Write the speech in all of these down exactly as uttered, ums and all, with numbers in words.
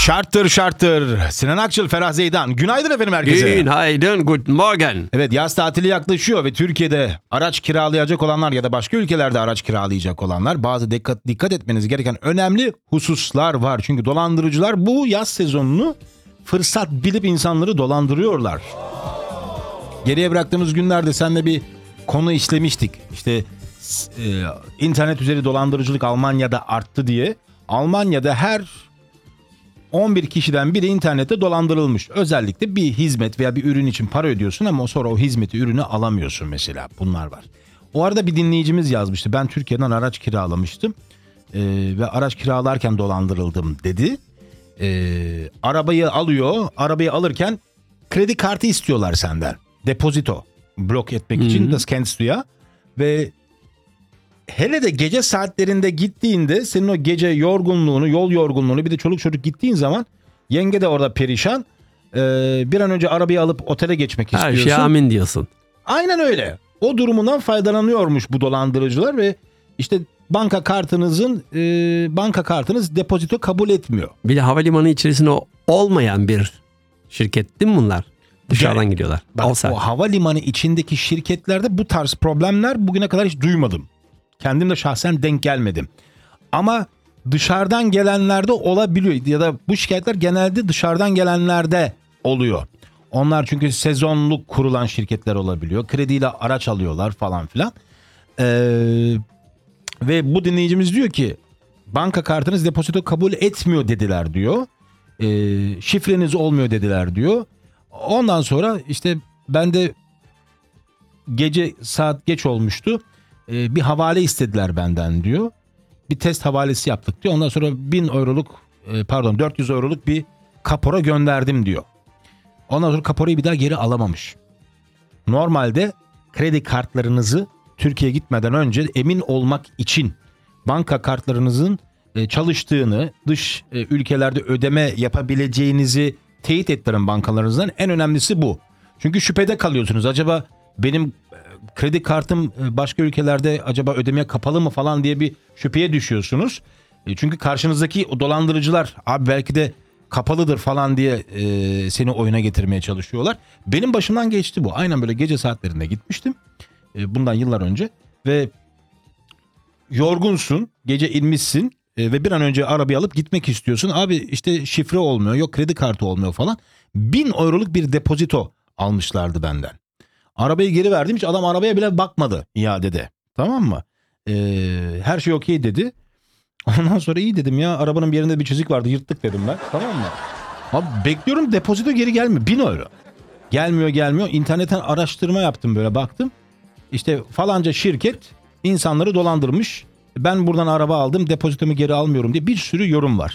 Şarttır şarttır. Sinan Akçıl, Ferah Zeydan. Günaydın efendim herkese. Günaydın, guten Morgen. Evet, yaz tatili yaklaşıyor ve Türkiye'de araç kiralayacak olanlar ya da başka ülkelerde araç kiralayacak olanlar bazı dikkat, dikkat etmeniz gereken önemli hususlar var. Çünkü dolandırıcılar bu yaz sezonunu fırsat bilip insanları dolandırıyorlar. Geriye bıraktığımız günlerde seninle bir konu işlemiştik. İşte e, internet üzeri dolandırıcılık Almanya'da arttı diye. Almanya'da her on bir kişiden biri internette dolandırılmış. Özellikle bir hizmet veya bir ürün için para ödüyorsun ama sonra o hizmeti, ürünü alamıyorsun mesela. Bunlar var. O arada bir dinleyicimiz yazmıştı. Ben Türkiye'den araç kiralamıştım ee, ve araç kiralarken dolandırıldım dedi. Ee, arabayı alıyor. Arabayı alırken kredi kartı istiyorlar senden. Depozito blok etmek Hı-hı. için. Das kennst du ya. Ve hele de gece saatlerinde gittiğinde senin o gece yorgunluğunu, yol yorgunluğunu, bir de çoluk çocuk gittiğin zaman yenge de orada perişan. Ee, bir an önce arabayı alıp otele geçmek istiyorsun. Her şeye amin diyorsun. Aynen öyle. O durumundan faydalanıyormuş bu dolandırıcılar ve işte banka kartınızın e, banka kartınız depozito kabul etmiyor. Bir de havalimanı içerisinde olmayan bir şirket değil mi bunlar? Dışarıdan gidiyorlar. Bak, o havalimanı içindeki şirketlerde bu tarz problemler bugüne kadar hiç duymadım. Kendim de şahsen denk gelmedim. Ama dışarıdan gelenlerde olabiliyor ya da bu şikayetler genelde dışarıdan gelenlerde oluyor. Onlar çünkü sezonluk kurulan şirketler olabiliyor. Krediyle araç alıyorlar falan filan. Ee, ve bu dinleyicimiz diyor ki banka kartınız depozito kabul etmiyor dediler diyor. Ee, şifreniz olmuyor dediler diyor. Ondan sonra işte ben de gece saat geç olmuştu. Bir havale istediler benden diyor. Bir test havalesi yaptık diyor. Ondan sonra bin euroluk pardon dört yüz euroluk bir kapora gönderdim diyor. Ondan sonra kaporayı bir daha geri alamamış. Normalde kredi kartlarınızı Türkiye'ye gitmeden önce emin olmak için banka kartlarınızın çalıştığını, dış ülkelerde ödeme yapabileceğinizi teyit ettirin bankalarınızdan. En önemlisi bu. Çünkü şüphede kalıyorsunuz. Acaba benim kredi kartım başka ülkelerde acaba ödemeye kapalı mı falan diye bir şüpheye düşüyorsunuz. Çünkü karşınızdaki dolandırıcılar abi belki de kapalıdır falan diye e, seni oyuna getirmeye çalışıyorlar. Benim başımdan geçti bu. Aynen böyle gece saatlerinde gitmiştim. E, bundan yıllar önce ve yorgunsun, gece inmişsin e, ve bir an önce arabayı alıp gitmek istiyorsun. Abi işte şifre olmuyor, yok kredi kartı olmuyor falan. Bin euroluk bir depozito almışlardı benden. Arabayı geri verdim. Hiç adam arabaya bile bakmadı iadede. Tamam mı? Ee, her şey okey dedi. Ondan sonra iyi dedim ya. Arabanın bir yerinde bir çizik vardı. Yırttık dedim ben. Tamam mı? Abi bekliyorum depozito geri gelmiyor. Bin euro. Gelmiyor gelmiyor. İnternetten araştırma yaptım böyle baktım. İşte falanca şirket insanları dolandırmış. Ben buradan araba aldım. Depozitomu geri almıyorum diye bir sürü yorum var.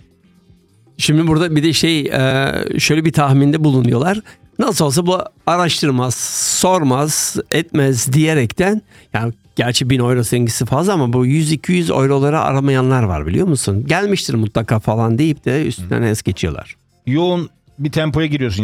Şimdi burada bir de şey şöyle bir tahminde bulunuyorlar. Nasıl olsa bu araştırmaz, sormaz, etmez diyerekten, yani gerçi bin euro seninkisi fazla ama bu yüz iki yüz eurolara aramayanlar var biliyor musun? Gelmiştir mutlaka falan deyip de üstünden es geçiyorlar. Yoğun bir tempoya giriyorsun.